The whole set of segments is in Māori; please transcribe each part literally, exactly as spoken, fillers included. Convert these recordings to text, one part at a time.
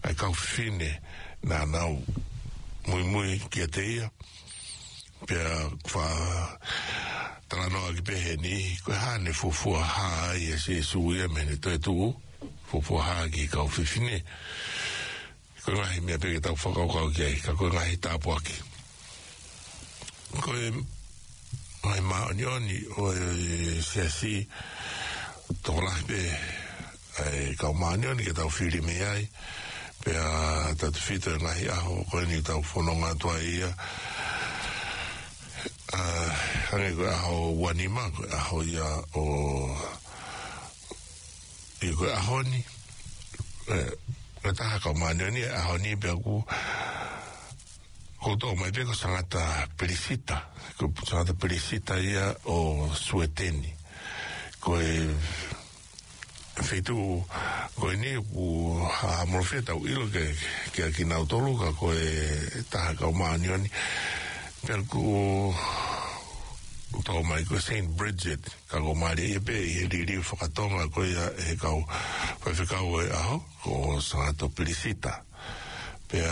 ai kau fine na nau mui mui kia te ia pia kwa talanoa ki pehe ni koe hane fufua haa ia se suia mene toi tuu fufua haa ki kau fifine koe ngahi mea peke tau whakau kau ki ai ka koe ngahi tāpua ki koe mai maoni oni o se si toko lahi pe ai kau maoni oni ke tau whiri me ai pia tatu whita ngahi aho koe ni tau whanonga tua ia Uh, hange koe aho wanima koe aho ia o i koe aho ni koe taha kau mani ni aho ni pia ku koto mai pia ko sangata perisita ko sangata perisita ia o sueteni koe feitu koe ni ku hamorofia tau ilo ke ke aki nau tolu ka koe taha kau mani ni pia ku tau mai ko Saint Bridget ka ko mari e pe e riri whakatonga ko ia e kau whawhikau e aho ko sangato perisita pia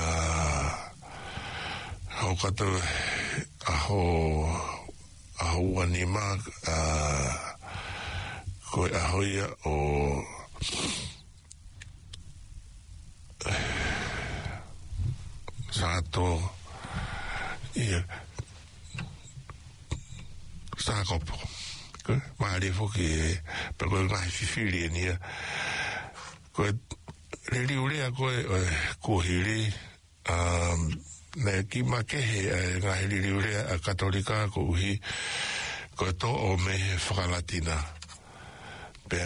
hau kato aho aho wanima uh, ko aho ia o sangato ia sakopo ko mari foki pe ko ngai fifili ni ko riri ule ko ko hiri um ne ki makehe ngai riri ule a katolika ko hi ko to o me fralatina pe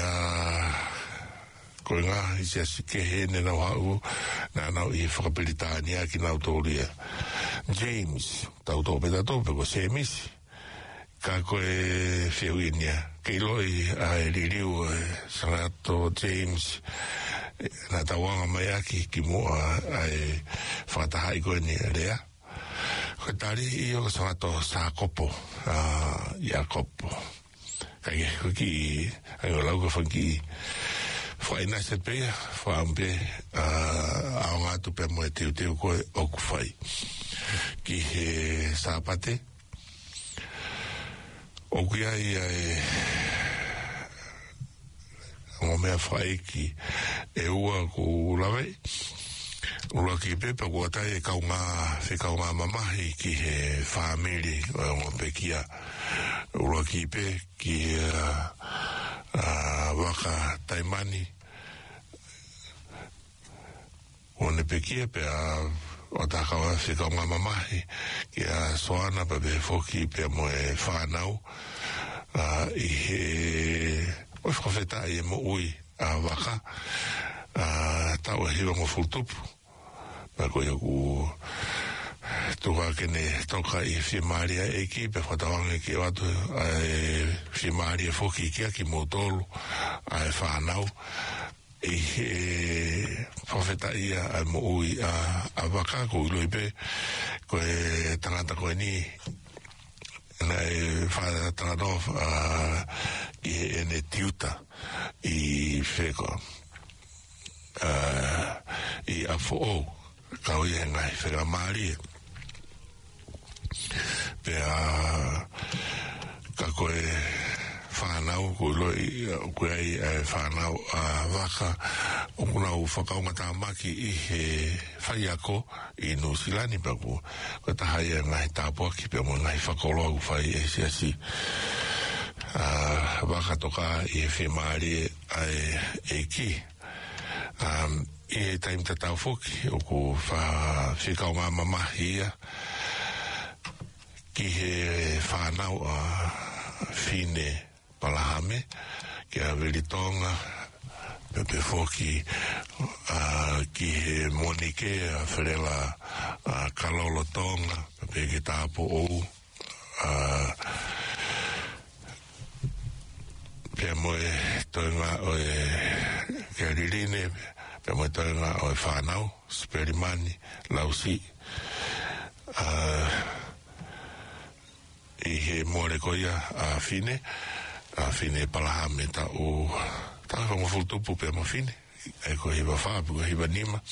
ko nga isia sikehe ne na wau na na i frabilitania ki na autoria James tau to pe to pe ko semisi ka koe whiuinia kei loi a ririu sangato James na tawanga mai aki ki mua ai whakatahai koe ni rea koe tari i o sangato Sakopo Iakopo kai koe ki ai o lau ka whanki whaina se pea whaampe ao ngātu pe moe teu teu koe oku whai ki he sāpate o kia ia e o mea whae ki e ua ku lawe ua ki pepa kua tai e kau ngā whi kau ngā mamahi ki he whaamiri o ngā pekia ua ki pe ki uh, uh, waka taimani o ne pekia pe a o ta kawa se ka ngā mamahi ki a soana pa be foki pe mo e whanau uh, i he o whakawheta i e mo ui a waka uh, tau e hiwa mo fultupu pa koe ku tuka kene toka i whimaria e ki pe whatawange ki watu e whimaria foki kia ki mo tolu a e whanau i he whawheta ia a mo ui a, a waka ko ilo ipe ko e tangata koe ni na e whaata tangatof i he ene tiuta i wheko uh, i a fo'o kau i he ngai wheka maari pe a ka koe whanau ko loi koe ai whanau a waka o kuna u whakaunga tā maki i he whaiako i Nusilani paku ko tahai e ngai tāpua ki pe mo ngai whakoloa u whai e si asi waka toka i he whemari ai e ki um, i he taim tatau whoki o ko whikaunga mamahi ia ki he whanau a fine palahame ki a Welitonga pepe foki uh, ki he monike a wherela uh, Kalolo Tonga pepe ki tāpo ou uh, pia moe toenga o e ki a Ririne pia moe toenga o e whanau Sperimani Lausi uh, i he more koia a fine a fine palahame ta o ta ko futupu pe mo fine e ko hiba fa ko hiba nima